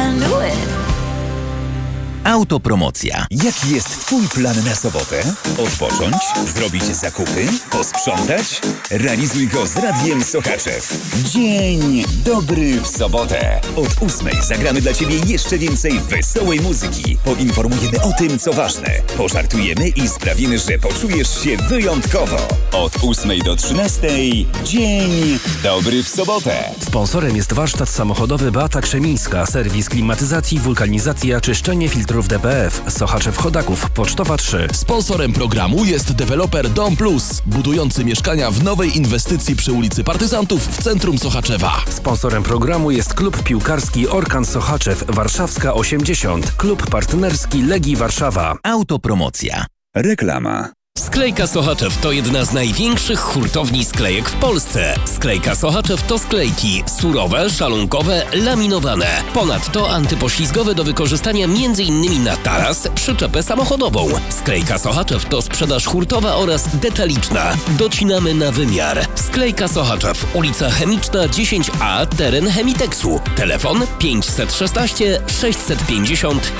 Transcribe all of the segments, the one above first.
I knew it. Autopromocja. Jaki jest Twój plan na sobotę? Odpocząć? Zrobić zakupy? Posprzątać? Realizuj go z Radiem Sochaczew. Dzień dobry w sobotę. Od 8 zagramy dla Ciebie jeszcze więcej wesołej muzyki. Poinformujemy o tym, co ważne. Pożartujemy i sprawimy, że poczujesz się wyjątkowo. Od 8 do 13 Dzień dobry w sobotę. Sponsorem jest warsztat samochodowy Beata Krzemińska, serwis klimatyzacji, wulkanizacja, czyszczenie filtrów DPF, Sochaczew Chodaków, Pocztowa 3. Sponsorem programu jest deweloper Dom Plus, budujący mieszkania w nowej inwestycji przy ulicy Partyzantów w centrum Sochaczewa. Sponsorem programu jest klub piłkarski Orkan Sochaczew, Warszawska 80, klub partnerski Legii Warszawa. Autopromocja. Reklama. Sklejka Sochaczew to jedna z największych hurtowni sklejek w Polsce. Sklejka Sochaczew to sklejki surowe, szalunkowe, laminowane. Ponadto antypoślizgowe do wykorzystania m.in. na taras, przyczepę samochodową. Sklejka Sochaczew to sprzedaż hurtowa oraz detaliczna. Docinamy na wymiar. Sklejka Sochaczew, ulica Chemiczna 10A, teren Chemiteksu. Telefon 516 650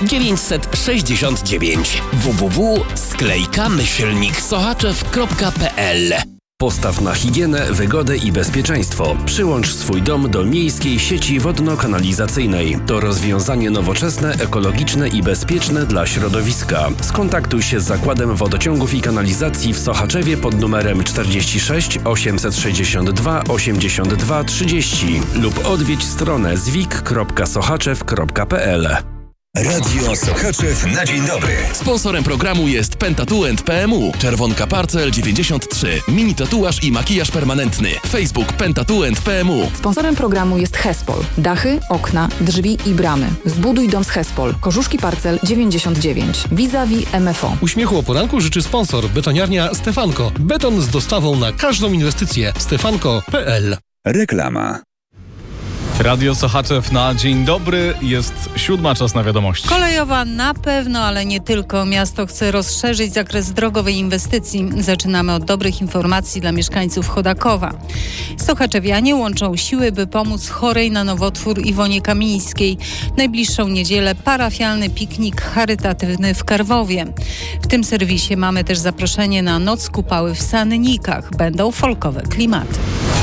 969. www.sklejkamyślniksochaczew.pl. Postaw na higienę, wygodę i bezpieczeństwo. Przyłącz swój dom do miejskiej sieci wodno-kanalizacyjnej. To rozwiązanie nowoczesne, ekologiczne i bezpieczne dla środowiska. Skontaktuj się z Zakładem Wodociągów i Kanalizacji w Sochaczewie pod numerem 46 862 82 30 lub odwiedź stronę zwik.sochaczew.pl. Radio Sochaczew na dzień dobry. Sponsorem programu jest Pentatuent PMU, Czerwonka Parcel 93, mini tatuaż i makijaż permanentny. Facebook Pentatuent PMU. Sponsorem programu jest Hespol. Dachy, okna, drzwi i bramy. Zbuduj dom z Hespol. Korzuszki Parcel 99. Vis-a-vis MFO. Uśmiechu o poranku życzy sponsor betoniarnia Stefanko. Beton z dostawą na każdą inwestycję. Stefanko.pl. Reklama. Radio Sochaczew na dzień dobry. Jest 7, czas na wiadomości. Kolejowa na pewno, ale nie tylko. Miasto chce rozszerzyć zakres drogowej inwestycji. Zaczynamy od dobrych informacji dla mieszkańców Chodakowa. Sochaczewianie łączą siły, by pomóc chorej na nowotwór Iwonie Kamińskiej. W najbliższą niedzielę parafialny piknik charytatywny w Karwowie. W tym serwisie mamy też zaproszenie na noc kupały w Sannikach. Będą folkowe klimaty.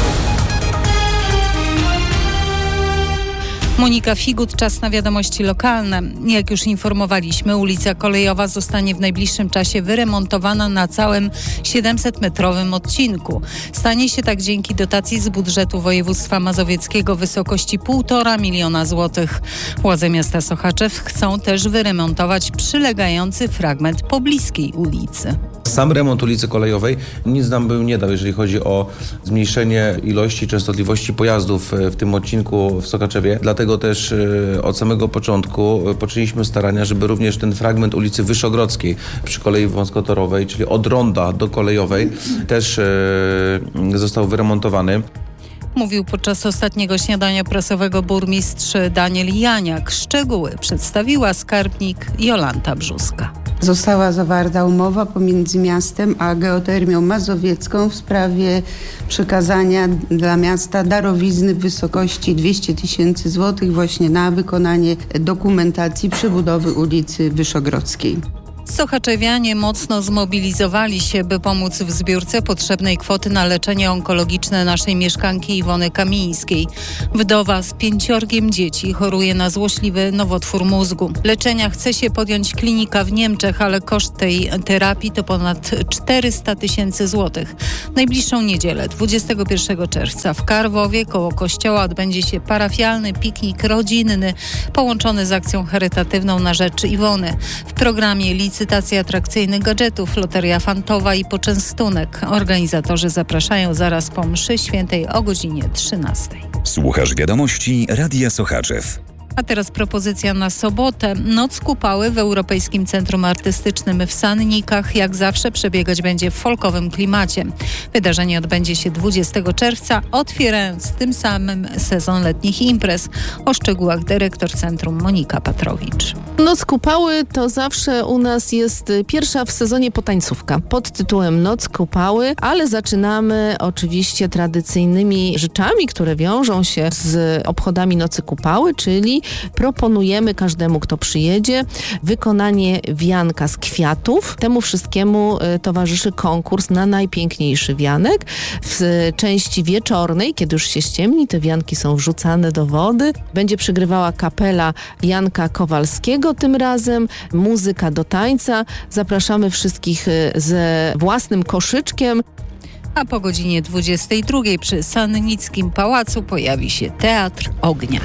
Monika Figut, czas na wiadomości lokalne. Jak już informowaliśmy, ulica Kolejowa zostanie w najbliższym czasie wyremontowana na całym 700-metrowym odcinku. Stanie się tak dzięki dotacji z budżetu województwa mazowieckiego w wysokości 1,5 miliona złotych. Władze miasta Sochaczew chcą też wyremontować przylegający fragment pobliskiej ulicy. Sam remont ulicy Kolejowej nic nam by nie dał, jeżeli chodzi o zmniejszenie ilości i częstotliwości pojazdów w tym odcinku w Sochaczewie. Dlatego też od samego początku poczyniliśmy starania, żeby również ten fragment ulicy Wyszogrodzkiej przy kolei wąskotorowej, czyli od Ronda do Kolejowej, też został wyremontowany. Mówił podczas ostatniego śniadania prasowego burmistrz Daniel Janiak. Szczegóły przedstawiła skarbnik Jolanta Brzuska. Została zawarta umowa pomiędzy miastem a Geotermią Mazowiecką w sprawie przekazania dla miasta darowizny w wysokości 200 000 złotych właśnie na wykonanie dokumentacji przebudowy ulicy Wyszogrodzkiej. Sochaczewianie mocno zmobilizowali się, by pomóc w zbiórce potrzebnej kwoty na leczenie onkologiczne naszej mieszkanki Iwony Kamińskiej. Wdowa z 5 dzieci choruje na złośliwy nowotwór mózgu. Leczenia chce się podjąć klinika w Niemczech, ale koszt tej terapii to ponad 400 000 złotych. W najbliższą niedzielę, 21 czerwca w Karwowie koło kościoła odbędzie się parafialny piknik rodzinny połączony z akcją charytatywną na rzecz Iwony. W programie licytacja atrakcyjnych gadżetów, loteria fantowa i poczęstunek. Organizatorzy zapraszają zaraz po mszy świętej o godzinie 13. Słuchasz wiadomości Radia Sochaczew. A teraz propozycja na sobotę. Noc kupały w Europejskim Centrum Artystycznym w Sannikach jak zawsze przebiegać będzie w folkowym klimacie. Wydarzenie odbędzie się 20 czerwca, otwierając tym samym sezon letnich imprez. O szczegółach dyrektor centrum Monika Patrowicz. Noc kupały to zawsze u nas jest pierwsza w sezonie potańcówka pod tytułem Noc kupały, ale zaczynamy oczywiście tradycyjnymi rzeczami, które wiążą się z obchodami Nocy Kupały, czyli Proponujemy każdemu, kto przyjedzie, wykonanie wianka z kwiatów. Temu wszystkiemu towarzyszy konkurs na najpiękniejszy wianek. W części wieczornej, kiedy już się ściemni, te wianki są wrzucane do wody. Będzie przygrywała kapela Janka Kowalskiego tym razem, muzyka do tańca. Zapraszamy wszystkich ze własnym koszyczkiem. A po godzinie 22 przy Sannickim Pałacu pojawi się Teatr Ognia.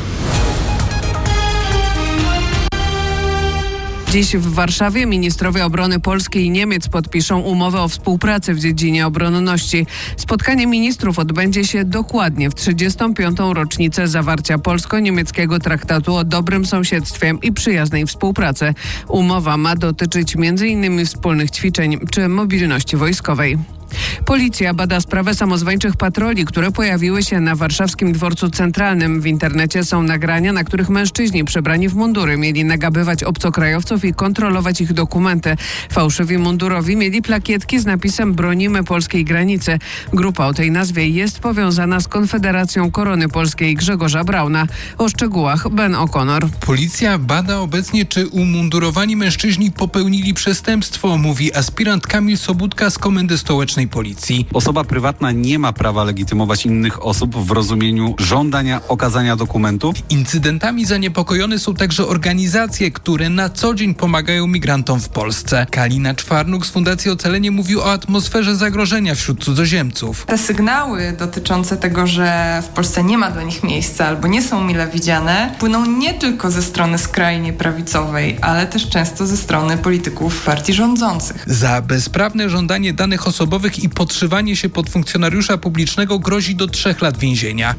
Dziś w Warszawie ministrowie obrony Polski i Niemiec podpiszą umowę o współpracy w dziedzinie obronności. Spotkanie ministrów odbędzie się dokładnie w 35. rocznicę zawarcia polsko-niemieckiego traktatu o dobrym sąsiedztwie i przyjaznej współpracy. Umowa ma dotyczyć m.in. wspólnych ćwiczeń czy mobilności wojskowej. Policja bada sprawę samozwańczych patroli, które pojawiły się na warszawskim dworcu centralnym. W internecie są nagrania, na których mężczyźni przebrani w mundury mieli nagabywać obcokrajowców i kontrolować ich dokumenty. Fałszywi mundurowi mieli plakietki z napisem "Bronimy polskiej granicy". Grupa o tej nazwie jest powiązana z Konfederacją Korony Polskiej Grzegorza Brauna. O szczegółach Ben O'Connor. Policja bada obecnie, czy umundurowani mężczyźni popełnili przestępstwo, mówi aspirant Kamil Sobudka z Komendy Stołecznej Policji. Osoba prywatna nie ma prawa legitymować innych osób w rozumieniu żądania okazania dokumentu. Incydentami zaniepokojone są także organizacje, które na co dzień pomagają migrantom w Polsce. Kalina Czwarnuk z Fundacji Ocalenie mówił o atmosferze zagrożenia wśród cudzoziemców. Te sygnały dotyczące tego, że w Polsce nie ma dla nich miejsca albo nie są mile widziane, płyną nie tylko ze strony skrajnie prawicowej, ale też często ze strony polityków partii rządzących. Za bezprawne żądanie danych osobowych i podszywanie się pod funkcjonariusza publicznego grozi do 3 lat więzienia.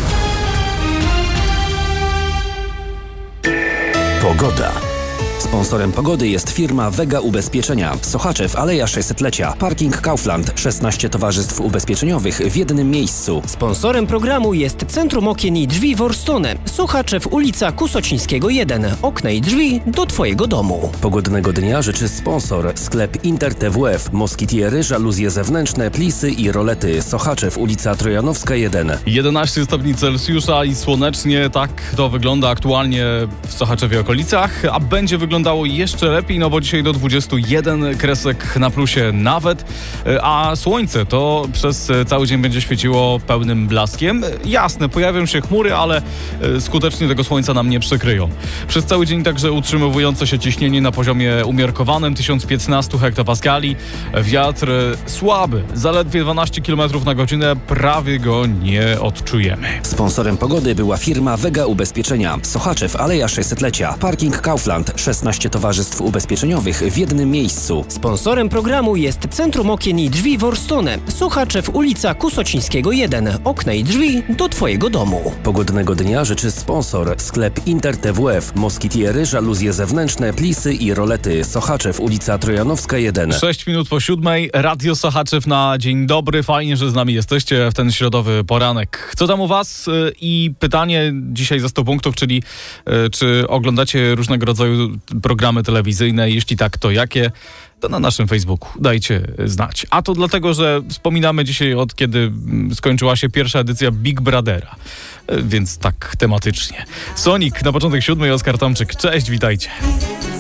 Pogoda. Sponsorem pogody jest firma Vega Ubezpieczenia. Sochaczew, Aleja 600-lecia. Parking Kaufland. 16 towarzystw ubezpieczeniowych w jednym miejscu. Sponsorem programu jest Centrum Okien i Drzwi Worstone. Sochaczew, ulica Kusocińskiego 1. Okna i drzwi do Twojego domu. Pogodnego dnia życzy sponsor. Sklep Inter TWF. Moskitiery, żaluzje zewnętrzne, plisy i rolety. Sochaczew, ulica Trojanowska 1. 11 stopni Celsjusza i słonecznie. Tak to wygląda aktualnie w Sochaczewie okolicach, a będzie wyglądało jeszcze lepiej, no bo dzisiaj do 21 kresek na plusie nawet, a słońce to przez cały dzień będzie świeciło pełnym blaskiem. Jasne, pojawią się chmury, ale skutecznie tego słońca nam nie przykryją. Przez cały dzień także utrzymywujące się ciśnienie na poziomie umiarkowanym 1015 hektopaskali. Wiatr słaby, zaledwie 12 km na godzinę, prawie go nie odczujemy. Sponsorem pogody była firma Vega Ubezpieczenia. Sochaczew, Aleja 600-lecia. Parking Kaufland. 16 towarzystw ubezpieczeniowych w jednym miejscu. Sponsorem programu jest Centrum Okien i Drzwi Worstone. Sochaczew, ulica Kusocińskiego 1. Okna i drzwi do Twojego domu. Pogodnego dnia życzy sponsor. Sklep Inter TWF. Moskitiery, żaluzje zewnętrzne, plisy i rolety. Sochaczew, ulica Trojanowska 1. 6 minut po 7. Radio Sochaczew na dzień dobry. Fajnie, że z nami jesteście w ten środowy poranek. Co tam u Was? I pytanie dzisiaj za 100 punktów, czyli czy oglądacie różnego rodzaju programy telewizyjne? Jeśli tak, to jakie? To na naszym Facebooku dajcie znać. A to dlatego, że wspominamy dzisiaj od kiedy skończyła się pierwsza edycja Big Brothera. Więc tak tematycznie. Sonic na początek 7. Oskar Tomczyk. Cześć, witajcie.